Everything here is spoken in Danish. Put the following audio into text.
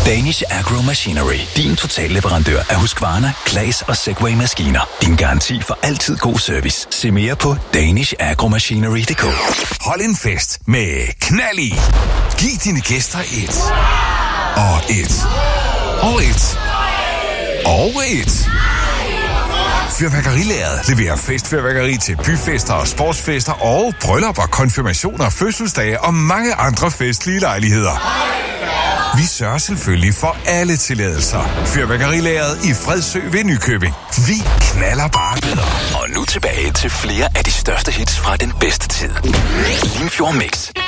Danish Agro Machinery. Din totalleverandør af Husqvarna, Claas og Segway-maskiner. Din garanti for altid god service. Se mere på danishagromachinery.dk. Hold en fest med knald i. Giv dine gæster et. Og et. Og et. Og et. Fyrværkerilageret leverer festfyrværkeri til byfester og sportsfester og bryllupper, konfirmationer, fødselsdage og mange andre festlige lejligheder. Vi sørger selvfølgelig for alle tilladelser. Fyrværkerilageret i Fredsø ved Nykøbing. Vi knalder bare videre. Og nu tilbage til flere af de største hits fra den bedste tid. Limfjord Mix.